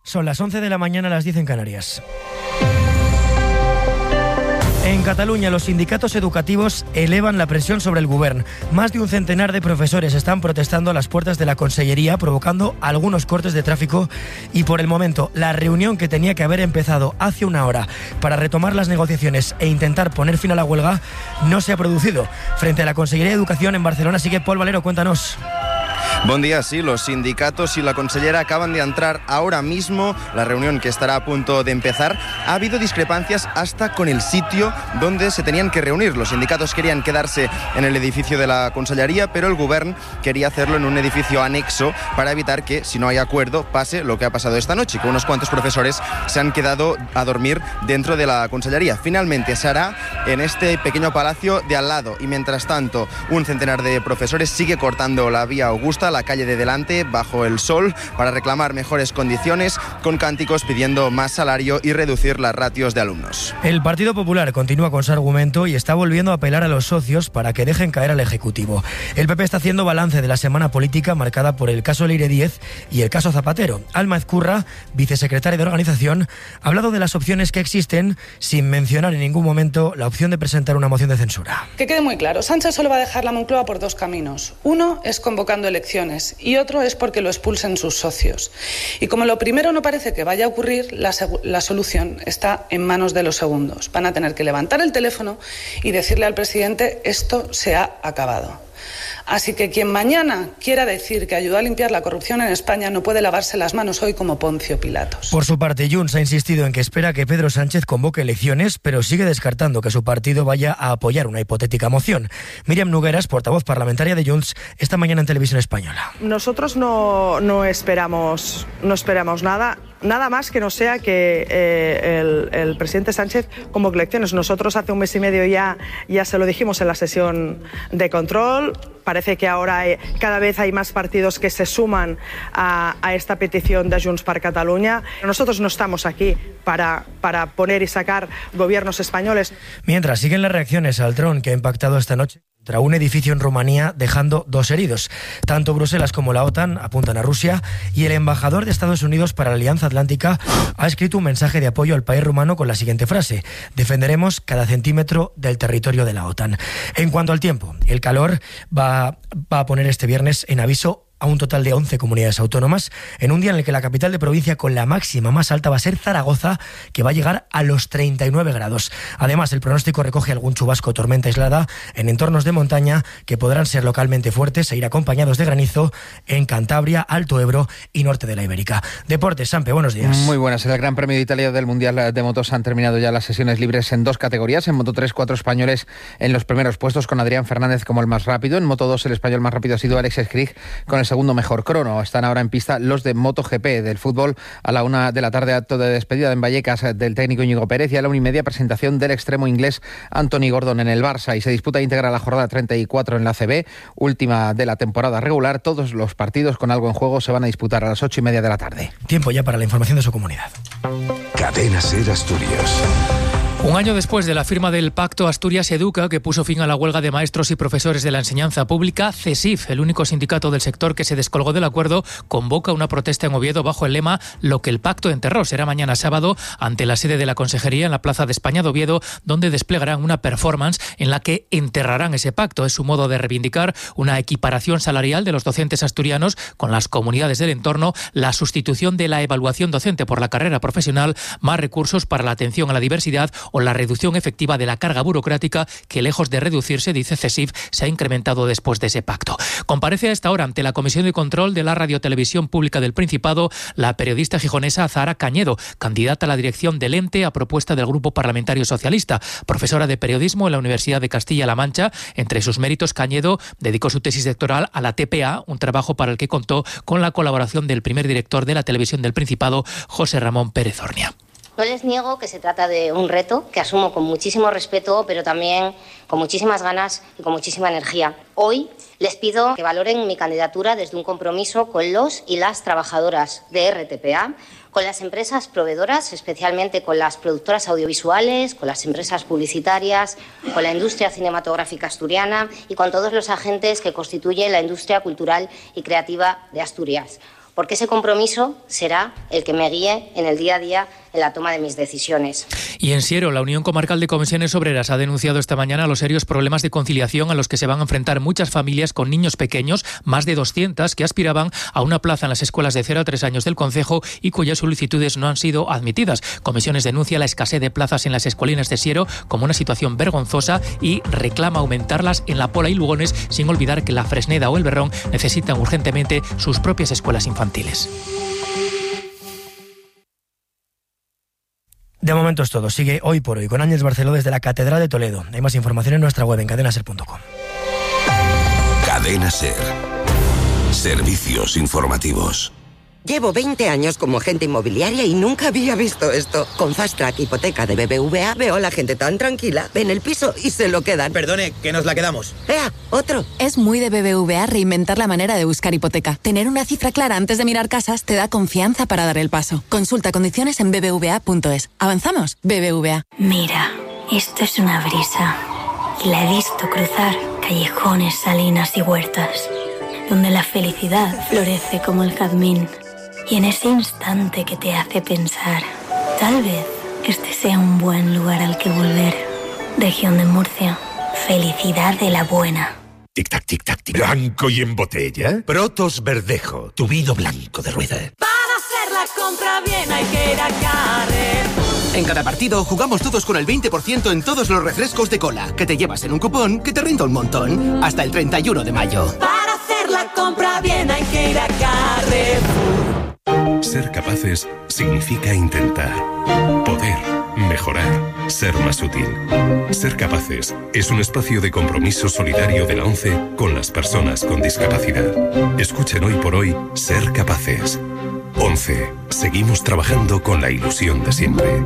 Son las 11 de la mañana, las 10 en Canarias. En Cataluña, los sindicatos educativos elevan la presión sobre el Govern. Más de un centenar de profesores están protestando a las puertas de la Consellería, provocando algunos cortes de tráfico. Y por el momento, la reunión que tenía que haber empezado hace una hora para retomar las negociaciones e intentar poner fin a la huelga no se ha producido. Frente a la Consellería de Educación en Barcelona sigue Pol Valero, cuéntanos. Buen día, sí, los sindicatos y la consellera acaban de entrar ahora mismo, la reunión que estará a punto de empezar. Ha habido discrepancias hasta con el sitio donde se tenían que reunir. Los sindicatos querían quedarse en el edificio de la consellería, pero el Govern quería hacerlo en un edificio anexo para evitar que, si no hay acuerdo, pase lo que ha pasado esta noche, que unos cuantos profesores se han quedado a dormir dentro de la consellería. Finalmente se hará en este pequeño palacio de al lado y, mientras tanto, un centenar de profesores sigue cortando la vía Augusta, la calle de delante, bajo el sol, para reclamar mejores condiciones, con cánticos pidiendo más salario y reducir las ratios de alumnos. El Partido Popular continúa con su argumento y está volviendo a apelar a los socios para que dejen caer al Ejecutivo. El PP está haciendo balance de la semana política marcada por el caso Leire Díez y el caso Zapatero. Alma Ezcurra, vicesecretaria de organización, ha hablado de las opciones que existen sin mencionar en ningún momento la opción de presentar una moción de censura. Que quede muy claro, Sánchez solo va a dejar la Moncloa por dos caminos. Uno es convocando elecciones y otro es porque lo expulsen sus socios. Y como lo primero no parece que vaya a ocurrir, la solución está en manos de los segundos. Van a tener que levantar el teléfono y decirle al presidente: esto se ha acabado. Así que quien mañana quiera decir que ayudó a limpiar la corrupción en España no puede lavarse las manos hoy como Poncio Pilatos. Por su parte, Junts ha insistido en que espera que Pedro Sánchez convoque elecciones, pero sigue descartando que su partido vaya a apoyar una hipotética moción. Míriam Nogueras, portavoz parlamentaria de Junts, esta mañana en Televisión Española. Nosotros no esperamos nada más que no sea que el presidente Sánchez convoque elecciones. Nosotros hace un mes y medio ya se lo dijimos en la sesión de control. Parece que ahora cada vez hay más partidos que se suman a esta petición de Junts per Catalunya. Nosotros no estamos aquí para poner y sacar gobiernos españoles. Mientras siguen las reacciones al dron que ha impactado esta noche contra un edificio en Rumanía, dejando 2 heridos. Tanto Bruselas como la OTAN apuntan a Rusia y el embajador de Estados Unidos para la Alianza Atlántica ha escrito un mensaje de apoyo al país rumano con la siguiente frase: defenderemos cada centímetro del territorio de la OTAN. En cuanto al tiempo, el calor va a poner este viernes en aviso a un total de 11 comunidades autónomas, en un día en el que la capital de provincia con la máxima más alta va a ser Zaragoza, que va a llegar a los 39 grados. Además, el pronóstico recoge algún chubasco o tormenta aislada en entornos de montaña que podrán ser localmente fuertes e ir acompañados de granizo en Cantabria, Alto Ebro y norte de la Ibérica. Deportes, Sampe, buenos días. Muy buenas. En el Gran Premio de Italia del Mundial de Motos han terminado ya las sesiones libres en 2 categorías. En Moto 3, 4 españoles en los primeros puestos, con Adrián Fernández como el más rápido. En Moto 2, el español más rápido ha sido Alex Skrig, con el segundo mejor crono. Están ahora en pista los de MotoGP. Del fútbol, a la 1 de la tarde, acto de despedida en Vallecas del técnico Íñigo Pérez, y a la 1:30 presentación del extremo inglés Anthony Gordon en el Barça. Y se disputa íntegra la jornada 34 en la ACB, última de la temporada regular. Todos los partidos con algo en juego se van a disputar a las 8:30 de la tarde. Tiempo ya para la información de su comunidad. Cadena SER Asturias. Un año después de la firma del Pacto Asturias Educa, que puso fin a la huelga de maestros y profesores de la enseñanza pública, CESIF, el único sindicato del sector que se descolgó del acuerdo, convoca una protesta en Oviedo bajo el lema «Lo que el pacto enterró». Será mañana sábado ante la sede de la Consejería en la Plaza de España de Oviedo, donde desplegarán una performance en la que enterrarán ese pacto. Es su modo de reivindicar una equiparación salarial de los docentes asturianos con las comunidades del entorno, la sustitución de la evaluación docente por la carrera profesional, más recursos para la atención a la diversidad o la reducción efectiva de la carga burocrática que, lejos de reducirse, dice CESIF, se ha incrementado después de ese pacto. Comparece a esta hora ante la Comisión de Control de la Radiotelevisión Pública del Principado la periodista gijonesa Zahara Cañedo, candidata a la dirección del ente a propuesta del Grupo Parlamentario Socialista. Profesora de periodismo en la Universidad de Castilla-La Mancha, entre sus méritos, Cañedo dedicó su tesis doctoral a la TPA, un trabajo para el que contó con la colaboración del primer director de la Televisión del Principado, José Ramón Pérez Ornia. No les niego que se trata de un reto que asumo con muchísimo respeto, pero también con muchísimas ganas y con muchísima energía. Hoy les pido que valoren mi candidatura desde un compromiso con los y las trabajadoras de RTPA, con las empresas proveedoras, especialmente con las productoras audiovisuales, con las empresas publicitarias, con la industria cinematográfica asturiana y con todos los agentes que constituyen la industria cultural y creativa de Asturias. porque ese compromiso será el que me guíe en el día a día en la toma de mis decisiones. Y en Siero, la Unión Comarcal de Comisiones Obreras ha denunciado esta mañana los serios problemas de conciliación a los que se van a enfrentar muchas familias con niños pequeños, más de 200, que aspiraban a una plaza en las escuelas de 0 a 3 años del concejo y cuyas solicitudes no han sido admitidas. Comisiones denuncia la escasez de plazas en las escuelinas de Siero como una situación vergonzosa y reclama aumentarlas en La Pola y Lugones, sin olvidar que La Fresneda o El Berrón necesitan urgentemente sus propias escuelas infantiles. De momento es todo. Sigue Hoy por Hoy con Ángeles Barceló desde la Catedral de Toledo. Hay más información en nuestra web en cadenaser.com. Cadena Ser. Servicios informativos. Llevo 20 años como agente inmobiliaria y nunca había visto esto. Con Fast Track Hipoteca de BBVA veo a la gente tan tranquila. Ven el piso y se lo quedan. Perdone, que nos la quedamos. ¡Ea! ¡Otro! Es muy de BBVA reinventar la manera de buscar hipoteca. Tener una cifra clara antes de mirar casas te da confianza para dar el paso. Consulta condiciones en bbva.es. ¿Avanzamos? BBVA. Mira, esto es una brisa. Y la he visto cruzar callejones, salinas y huertas, donde la felicidad florece como el jazmín. Y en ese instante que te hace pensar, tal vez este sea un buen lugar al que volver. Región de Murcia, felicidad de la buena. Tic-tac, tic-tac, tic. ¿Blanco y en botella? Protos Verdejo, tu vino blanco de rueda. Para hacer la compra bien hay que ir a Carrefour. En cada partido jugamos todos con el 20% en todos los refrescos de cola, que te llevas en un cupón que te rinde un montón. Hasta el 31 de mayo. Para hacer la compra bien hay que ir a Carrefour. Ser capaces significa intentar, poder, mejorar, ser más útil. Ser capaces es un espacio de compromiso solidario de la ONCE con las personas con discapacidad. Escuchen Hoy por Hoy Ser Capaces. ONCE. Seguimos trabajando con la ilusión de siempre.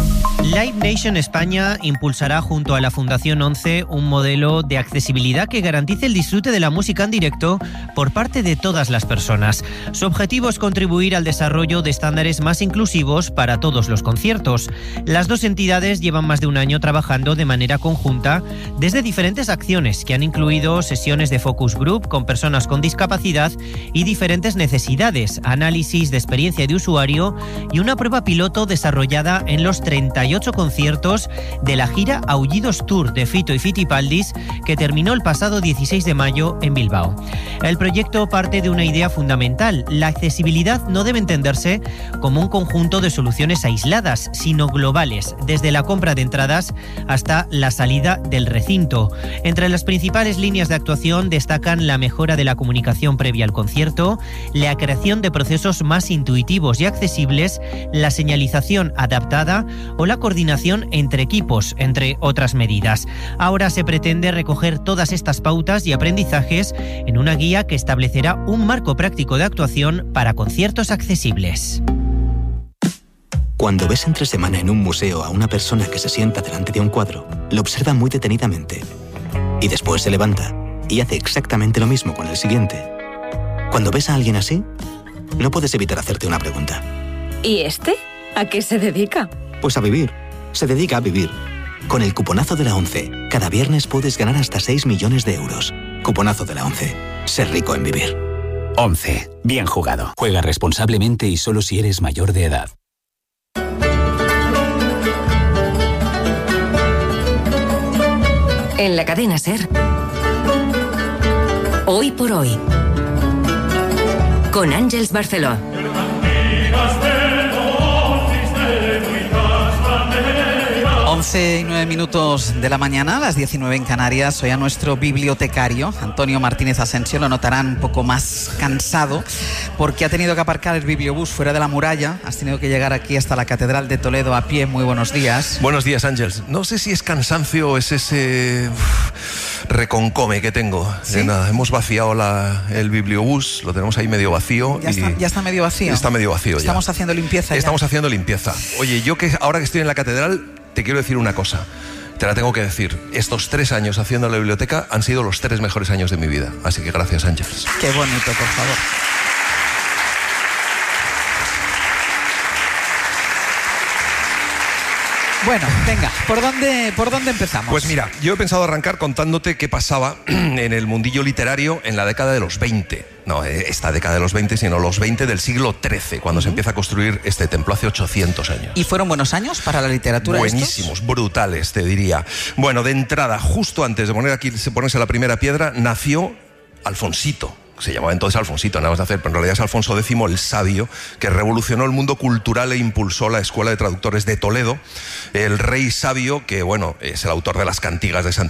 Live Nation España impulsará junto a la Fundación ONCE un modelo de accesibilidad que garantice el disfrute de la música en directo por parte de todas las personas. Su objetivo es contribuir al desarrollo de estándares más inclusivos para todos los conciertos. Las dos entidades llevan más de un año trabajando de manera conjunta desde diferentes acciones que han incluido sesiones de focus group con personas con discapacidad y diferentes necesidades, análisis de experiencia de usuario y una prueba piloto desarrollada en los 38 conciertos de la gira Aullidos Tour de Fito y Fitipaldis, que terminó el pasado 16 de mayo en Bilbao. El proyecto parte de una idea fundamental: la accesibilidad no debe entenderse como un conjunto de soluciones aisladas, sino globales, desde la compra de entradas hasta la salida del recinto. Entre las principales líneas de actuación destacan la mejora de la comunicación previa al concierto, la creación de procesos más intuitivos y accesibles, la señalización adaptada o la coordinación entre equipos, entre otras medidas. Ahora se pretende recoger todas estas pautas y aprendizajes en una guía que establecerá un marco práctico de actuación para conciertos accesibles. Cuando ves entre semana en un museo a una persona que se sienta delante de un cuadro, lo observa muy detenidamente y después se levanta y hace exactamente lo mismo con el siguiente. Cuando ves a alguien así, no puedes evitar hacerte una pregunta. ¿Y este? ¿A qué se dedica? Pues a vivir. Se dedica a vivir. Con el cuponazo de la ONCE, cada viernes puedes ganar hasta 6 millones de euros. Cuponazo de la ONCE. Ser rico en vivir. ONCE. Bien jugado. Juega responsablemente y solo si eres mayor de edad. En la cadena SER. Hoy por Hoy. Con Ángeles Barceló. 11:09 de la mañana, a las 19 en Canarias. Hoy a nuestro bibliotecario, Antonio Martínez Asensio, lo notarán un poco más cansado porque ha tenido que aparcar el bibliobús fuera de la muralla. Has tenido que llegar aquí hasta la Catedral de Toledo a pie. Muy buenos días. Buenos días, Ángeles. No sé si es cansancio o es ese reconcome que tengo. ¿Sí? Nada, hemos vaciado el bibliobús, lo tenemos ahí medio vacío. Ya está medio vacío. Está medio vacío. Estamos haciendo limpieza. Estamos haciendo limpieza. Oye, yo que ahora que estoy en la catedral, te quiero decir una cosa. Te la tengo que decir. Estos 3 años haciendo la biblioteca han sido los 3 mejores años de mi vida. Así que gracias, Ángeles. Qué bonito, por favor. Bueno, venga, ¿por dónde empezamos? Pues mira, yo he pensado arrancar contándote qué pasaba en el mundillo literario en la década de los 20. No, esta década de los 20, sino los 20 del siglo XIII, cuando se empieza a construir este templo hace 800 años. ¿Y fueron buenos años para la literatura? Buenísimos, brutales, te diría. Bueno, de entrada, justo antes de ponerse la primera piedra, nació Alfonsito. Se llamaba entonces Alfonsito, nada más de hacer, pero en realidad es Alfonso X el Sabio, que revolucionó el mundo cultural e impulsó la Escuela de Traductores de Toledo. El rey sabio, que bueno, es el autor de las cantigas de Santa